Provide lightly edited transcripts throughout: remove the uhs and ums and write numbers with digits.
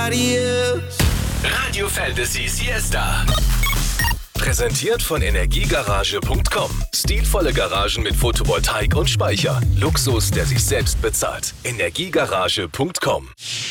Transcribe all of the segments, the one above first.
nobody else. Radio Fantasy Siesta. Präsentiert von Energiegarage.com. Stilvolle Garagen mit Photovoltaik und Speicher. Luxus, der sich selbst bezahlt. Energiegarage.com.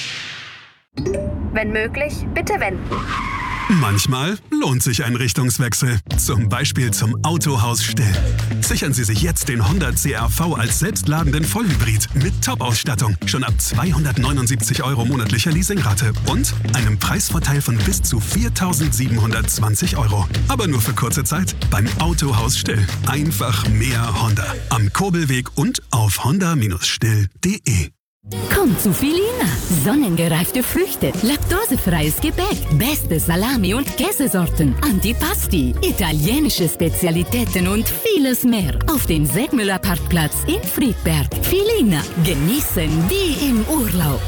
Wenn möglich, bitte wenden. Manchmal lohnt sich ein Richtungswechsel. Zum Beispiel zum Autohaus Still. Sichern Sie sich jetzt den Honda CR-V als selbstladenden Vollhybrid mit Top-Ausstattung. Schon ab 279 € monatlicher Leasingrate und einem Preisvorteil von bis zu 4.720 €. Aber nur für kurze Zeit beim Autohaus Still. Einfach mehr Honda. Am Kurbelweg und auf honda-still.de. Komm zu Filina. Sonnengereifte Früchte, laktosefreies Gebäck, beste Salami- und Käsesorten, Antipasti, italienische Spezialitäten und vieles mehr. Auf dem Segmüller Parkplatz in Friedberg. Filina. Genießen wie im Urlaub.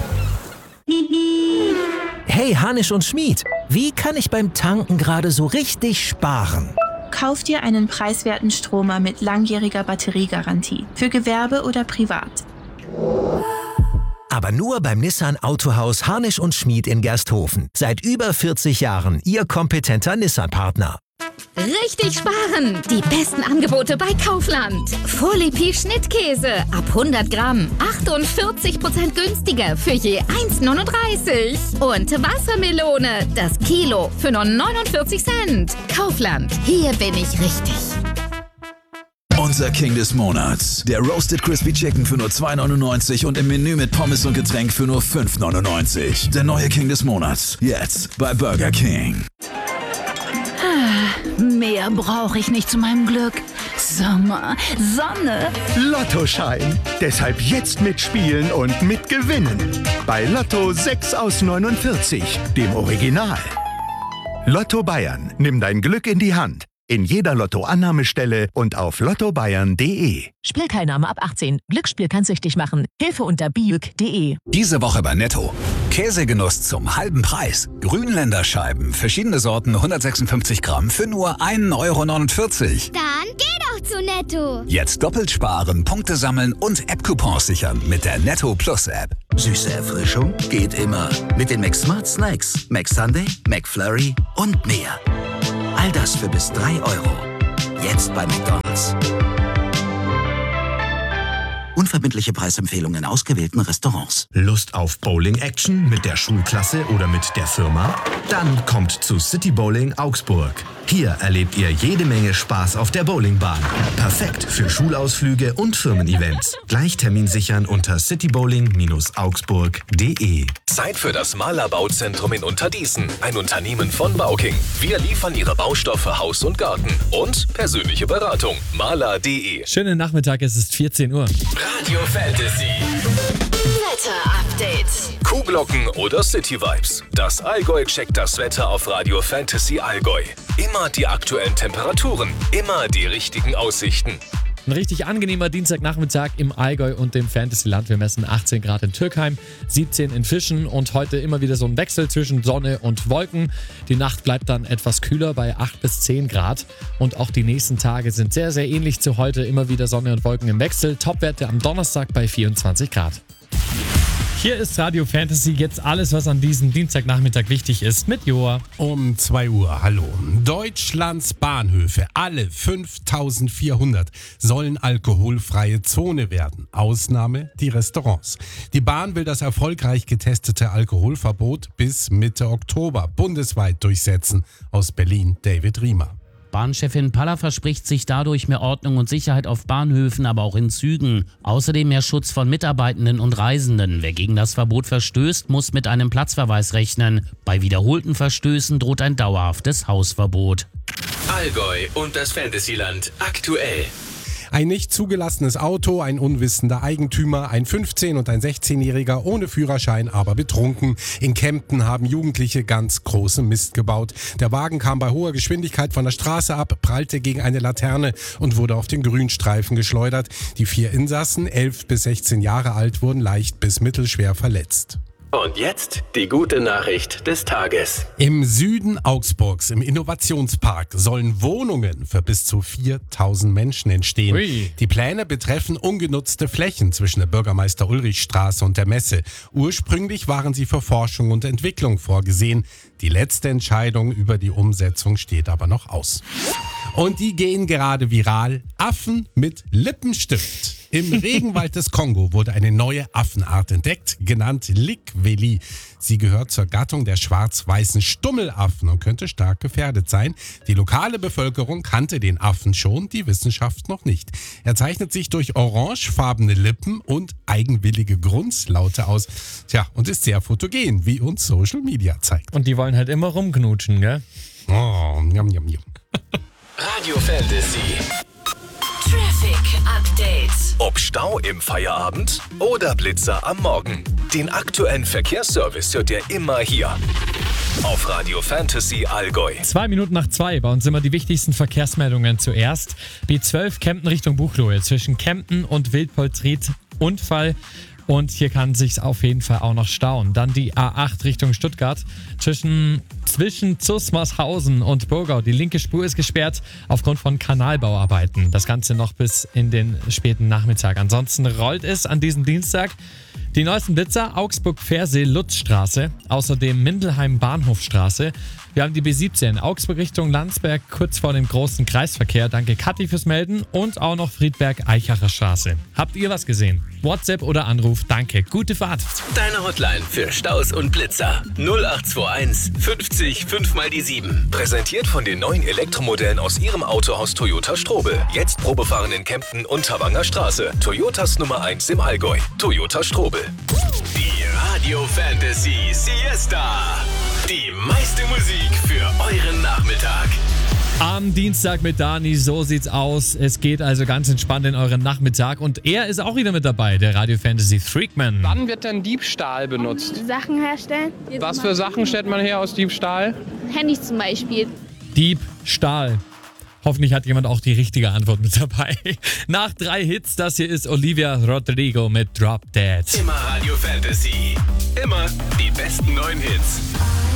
Hey Hanisch und Schmied, wie kann ich beim Tanken gerade so richtig sparen? Kauf dir einen preiswerten Stromer mit langjähriger Batteriegarantie. Für Gewerbe oder privat. Aber nur beim Nissan Autohaus Harnisch und Schmied in Gersthofen. Seit über 40 Jahren Ihr kompetenter Nissan-Partner. Richtig sparen! Die besten Angebote bei Kaufland. Folipi Schnittkäse ab 100 Gramm. 48% günstiger für je 1,39. Und Wassermelone, das Kilo für nur 49 Cent. Kaufland, hier bin ich richtig. Unser King des Monats. Der Roasted Crispy Chicken für nur 2,99 und im Menü mit Pommes und Getränk für nur 5,99. Der neue King des Monats. Jetzt bei Burger King. Mehr brauche ich nicht zu meinem Glück. Sommer, Sonne. Lottoschein. Deshalb jetzt mitspielen und mitgewinnen. Bei Lotto 6 aus 49, dem Original. Lotto Bayern. Nimm dein Glück in die Hand. In jeder Lotto-Annahmestelle und auf lottobayern.de. Spielteilnahme ab 18. Glücksspiel kann süchtig machen. Hilfe unter biüg.de. Diese Woche bei Netto. Käsegenuss zum halben Preis. Grünländerscheiben, verschiedene Sorten, 156 Gramm für nur 1,49 €. Dann geh doch zu Netto. Jetzt doppelt sparen, Punkte sammeln und App-Coupons sichern mit der Netto Plus App. Süße Erfrischung geht immer. Mit den Mac Smart Snacks, Mac Sundae, Mac Flurry und mehr. All das für bis 3 €. Jetzt bei McDonald's. Unverbindliche Preisempfehlungen in ausgewählten Restaurants. Lust auf Bowling-Action mit der Schulklasse oder mit der Firma? Dann kommt zu City Bowling Augsburg. Hier erlebt ihr jede Menge Spaß auf der Bowlingbahn. Perfekt für Schulausflüge und Firmen-Events. Gleich Termin sichern unter citybowling-augsburg.de. Zeit für das Malerbauzentrum in Unterdießen. Ein Unternehmen von Bauking. Wir liefern Ihre Baustoffe Haus und Garten. Und persönliche Beratung. Maler.de. Schönen Nachmittag, es ist 14 Uhr. Radio Fantasy. Wetter-Update. Kuhglocken oder City Vibes. Das Allgäu checkt das Wetter auf Radio Fantasy Allgäu. Immer die aktuellen Temperaturen, immer die richtigen Aussichten. Ein richtig angenehmer Dienstagnachmittag im Allgäu und dem Fantasyland. Wir messen 18 Grad in Türkheim, 17 in Fischen und heute immer wieder so ein Wechsel zwischen Sonne und Wolken. Die Nacht bleibt dann etwas kühler bei 8 bis 10 Grad und auch die nächsten Tage sind sehr, sehr ähnlich zu heute. Immer wieder Sonne und Wolken im Wechsel. Topwerte am Donnerstag bei 24 Grad. Hier ist Radio Fantasy, jetzt alles, was an diesem Dienstagnachmittag wichtig ist, mit Joa. Um 2 Uhr, hallo. Deutschlands Bahnhöfe, alle 5400, sollen alkoholfreie Zone werden. Ausnahme die Restaurants. Die Bahn will das erfolgreich getestete Alkoholverbot bis Mitte Oktober bundesweit durchsetzen. Aus Berlin, David Riemer. Bahnchefin Paller verspricht sich dadurch mehr Ordnung und Sicherheit auf Bahnhöfen, aber auch in Zügen. Außerdem mehr Schutz von Mitarbeitenden und Reisenden. Wer gegen das Verbot verstößt, muss mit einem Platzverweis rechnen. Bei wiederholten Verstößen droht ein dauerhaftes Hausverbot. Allgäu und das Fantasyland aktuell. Ein nicht zugelassenes Auto, ein unwissender Eigentümer, ein 15- und ein 16-Jähriger ohne Führerschein, aber betrunken. In Kempten haben Jugendliche ganz großen Mist gebaut. Der Wagen kam bei hoher Geschwindigkeit von der Straße ab, prallte gegen eine Laterne und wurde auf den Grünstreifen geschleudert. Die 4 Insassen, 11 bis 16 Jahre alt, wurden leicht bis mittelschwer verletzt. Und jetzt die gute Nachricht des Tages. Im Süden Augsburgs, im Innovationspark, sollen Wohnungen für bis zu 4.000 Menschen entstehen. Ui. Die Pläne betreffen ungenutzte Flächen zwischen der Bürgermeister-Ulrich-Straße und der Messe. Ursprünglich waren sie für Forschung und Entwicklung vorgesehen. Die letzte Entscheidung über die Umsetzung steht aber noch aus. Und die gehen gerade viral. Affen mit Lippenstift. Im Regenwald des Kongo wurde eine neue Affenart entdeckt, genannt Likweli. Sie gehört zur Gattung der schwarz-weißen Stummelaffen und könnte stark gefährdet sein. Die lokale Bevölkerung kannte den Affen schon, die Wissenschaft noch nicht. Er zeichnet sich durch orangefarbene Lippen und eigenwillige Grunzlaute aus. Tja, und ist sehr fotogen, wie uns Social Media zeigt. Und die wollen halt immer rumknutschen, gell? Oh, njam, njam, njam. Radio Fantasy. Traffic Update. Ob Stau im Feierabend oder Blitzer am Morgen. Den aktuellen Verkehrsservice hört ihr immer hier. Auf Radio Fantasy Allgäu. 2 Minuten nach 2 bei uns immer die wichtigsten Verkehrsmeldungen zuerst. B12 Kempten Richtung Buchloe. Zwischen Kempten und Wildpoltried Unfall. Und hier kann sich's auf jeden Fall auch noch stauen. Dann die A8 Richtung Stuttgart. Zwischen Zusmarshausen und Burgau. Die linke Spur ist gesperrt aufgrund von Kanalbauarbeiten. Das Ganze noch bis in den späten Nachmittag. Ansonsten rollt es an diesem Dienstag. Die neuesten Blitzer, Augsburg-Fersee-Lutzstraße, außerdem Mindelheim-Bahnhofstraße. Wir haben die B17, Augsburg Richtung Landsberg, kurz vor dem großen Kreisverkehr. Danke Kathi fürs Melden. Und auch noch Friedberg-Eichacher Straße. Habt ihr was gesehen? WhatsApp oder Anruf, danke. Gute Fahrt. Deine Hotline für Staus und Blitzer. 0821 50 5 mal die 7. Präsentiert von den neuen Elektromodellen aus ihrem Autohaus Toyota Strobel. Jetzt Probefahren in Kempten und Tawanger Straße. Toyotas Nummer 1 im Allgäu. Toyota Strobel. Die Radio Fantasy Siesta. Die meiste Musik für euren Nachmittag. Am Dienstag mit Dani, so sieht's aus. Es geht also ganz entspannt in euren Nachmittag. Und er ist auch wieder mit dabei, der Radio Fantasy Freakman. Wann wird denn Diebstahl benutzt? Sachen herstellen. Was für Sachen stellt man her aus Diebstahl? Handys zum Beispiel. Diebstahl. Hoffentlich hat jemand auch die richtige Antwort mit dabei. Nach 3 Hits, das hier ist Olivia Rodrigo mit Drop Dead. Immer Radio Fantasy. Immer die besten neuen Hits.